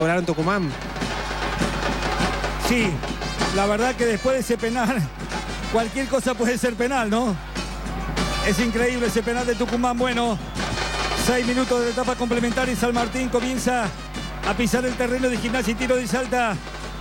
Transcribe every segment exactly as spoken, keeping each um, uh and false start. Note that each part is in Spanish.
en Tucumán. Sí, la verdad que después de ese penal, cualquier cosa puede ser penal, ¿no? Es increíble ese penal de Tucumán. Bueno, seis minutos de la etapa complementaria y San Martín comienza a pisar el terreno de Gimnasia y Tiro de Salta.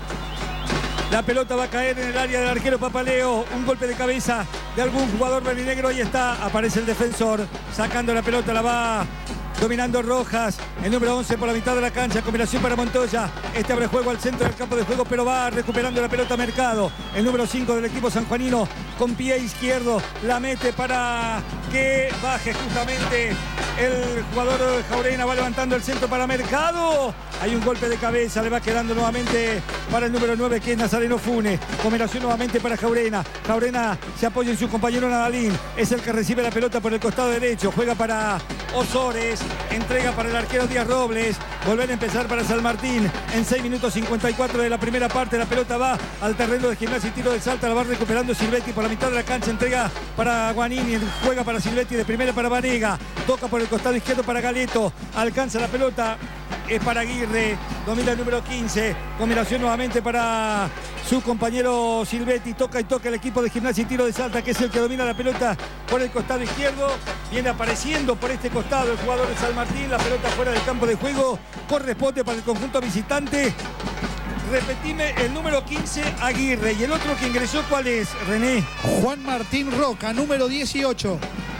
La pelota va a caer en el área del arquero Papaleo. Un golpe de cabeza de algún jugador verdinegro. Ahí está, aparece el defensor sacando la pelota, la va dominando Rojas, el número once por la mitad de la cancha, combinación para Montoya. Este abre juego al centro del campo de juego, pero va recuperando la pelota Mercado. El número cinco del equipo sanjuanino con pie izquierdo la mete para que baje justamente el jugador Jaurena. Va levantando el centro para Mercado. Hay un golpe de cabeza, le va quedando nuevamente para el número nueve, que es Nazareno Funes. Combinación nuevamente para Jaurena. Jaurena se apoya en su compañero Nadalín. Es el que recibe la pelota por el costado derecho. Juega para Osores. Entrega para el arquero Díaz Robles. Volver a empezar para San Martín. En seis minutos cincuenta y cuatro de la primera parte. La pelota va al terreno de Gimnasia y Tiro de Salta. La va recuperando Silvetti por la mitad de la cancha. Entrega para Guanini. Juega para Silvetti. De primera para Vanega. Toca por el costado izquierdo para Galeto. Alcanza la pelota. Es para Aguirre, domina el número quince, combinación nuevamente para su compañero Silvetti, toca y toca el equipo de Gimnasia y Tiro de Salta, que es el que domina la pelota por el costado izquierdo. Viene apareciendo por este costado el jugador de San Martín, la pelota fuera del campo de juego, corresponde para el conjunto visitante. Repetime, el número quince, Aguirre. ¿Y el otro que ingresó cuál es, René? Juan Martín Roca, número dieciocho.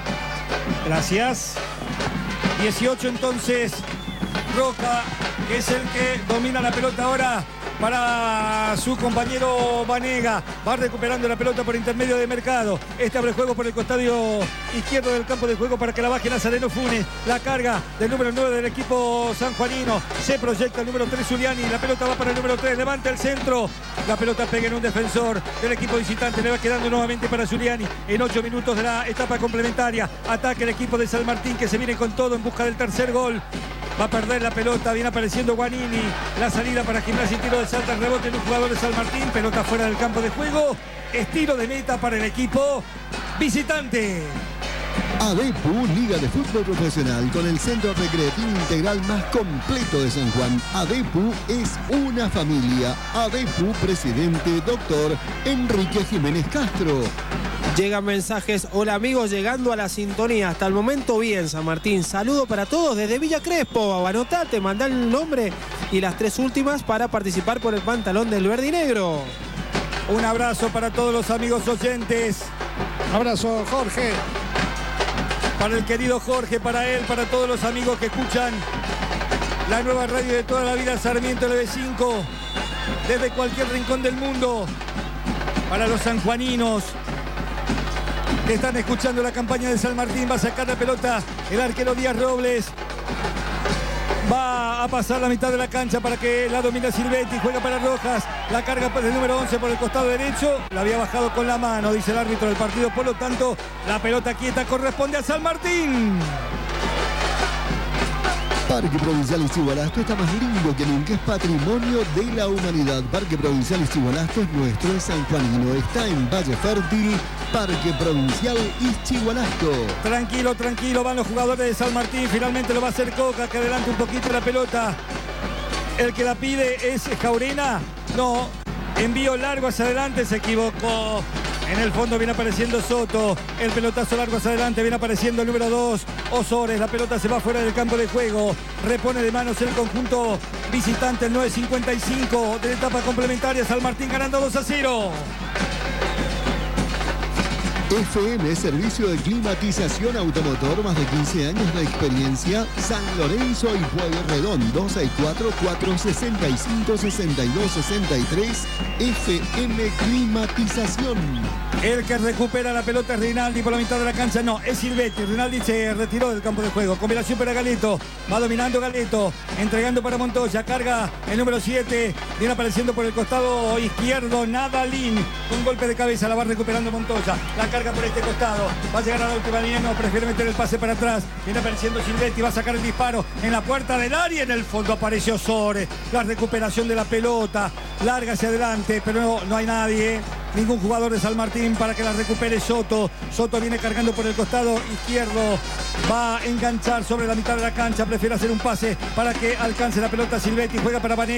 Gracias. dieciocho entonces, Roca, que es el que domina la pelota ahora para su compañero Vanega. Va recuperando la pelota por intermedio de Mercado. Este abre juego por el costado izquierdo del campo de juego para que la baje Nazareno Funes. La carga del número nueve del equipo sanjuanino. Se proyecta el número tres, Zuliani. La pelota va para el número tres. Levanta el centro. La pelota pega en un defensor del equipo visitante. Le va quedando nuevamente para Zuliani. En ocho minutos de la etapa complementaria. Ataca el equipo de San Martín, que se viene con todo en busca del tercer gol. Va a perder la pelota, viene apareciendo Guanini. La salida para Gimnasia y Tiro de Salta, rebote en un jugador de San Martín. Pelota fuera del campo de juego. Estilo de meta para el equipo visitante. ADEPU, Liga de Fútbol Profesional, con el centro recreativo integral más completo de San Juan. ADEPU es una familia. ADEPU, presidente, doctor Enrique Jiménez Castro. Llegan mensajes. Hola amigos, llegando a la sintonía. Hasta el momento bien, San Martín. Saludo para todos desde Villa Crespo. Anotate, mandá el nombre y las tres últimas para participar por el pantalón del verde y negro. Un abrazo para todos los amigos oyentes. Abrazo, Jorge. Para el querido Jorge, para él, para todos los amigos que escuchan la nueva radio de toda la vida, Sarmiento L B cinco, desde cualquier rincón del mundo. Para los sanjuaninos que están escuchando la campaña de San Martín, va a sacar la pelota el arquero Díaz Robles. Va a pasar la mitad de la cancha para que la domine Silvetti. Juega para Rojas. La carga del número once por el costado derecho. La había bajado con la mano, dice el árbitro del partido. Por lo tanto, la pelota quieta corresponde a San Martín. Parque Provincial Ixigualasto está más lindo que nunca, es patrimonio de la humanidad. Parque Provincial Ixigualasto es nuestro, es sanjuanino, está en Valle Fértil. Parque Provincial Ixigualasto. Tranquilo, tranquilo, van los jugadores de San Martín. Finalmente lo va a hacer Coca, que adelante un poquito la pelota. El que la pide es Jaurena. No, envío largo hacia adelante, se equivocó. En el fondo viene apareciendo Soto. El pelotazo largo hacia adelante. Viene apareciendo el número dos, Osores. La pelota se va fuera del campo de juego. Repone de manos el conjunto visitante. El nueve cincuenta y cinco de la etapa complementaria. San Martín ganando dos a cero. F M, servicio de climatización automotor, más de quince años de experiencia. San Lorenzo y Pueyrredón, dos seis cuatro, cuatro seis cinco, seis dos seis tres. F M Climatización. El que recupera la pelota es Rinaldi por la mitad de la cancha. No, es Silvetti. Rinaldi se retiró del campo de juego. Combinación para Galeto. Va dominando Galeto. Entregando para Montoya. Carga el número siete. Viene apareciendo por el costado izquierdo Nadalín. Un golpe de cabeza. La va recuperando Montoya. La carga por este costado. Va a llegar a la última línea. No, prefiere meter el pase para atrás. Viene apareciendo Silvetti. Va a sacar el disparo en la puerta del área. En el fondo apareció Sores. La recuperación de la pelota. Larga hacia adelante. Pero no, no hay nadie. ningún jugador de San Martín para que la recupere Soto. Soto viene cargando por el costado izquierdo. Va a enganchar sobre la mitad de la cancha. Prefiere hacer un pase para que alcance la pelota Silvetti. Juega para Vanega.